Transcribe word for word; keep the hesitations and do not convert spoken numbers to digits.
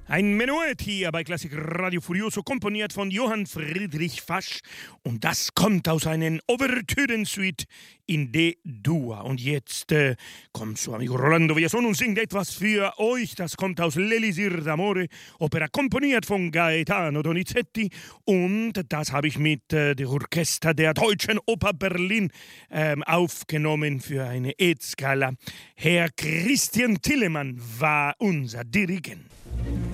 Ein Menuett hier bei Klassik Radio Furioso, komponiert von Johann Friedrich Fasch. Und das kommt aus einer Ouvertüren-Suite in D-Dur. Und jetzt äh, kommt su amigo Rolando Villazón und singt etwas für euch. Das kommt aus L'Elisir d'Amore, Opera komponiert von Gaetano Donizetti. Und das habe ich mit äh, der Orchester der Deutschen Oper Berlin ähm, aufgenommen für eine E-Skala. Herr Christian Tillemann war unser Dirigent.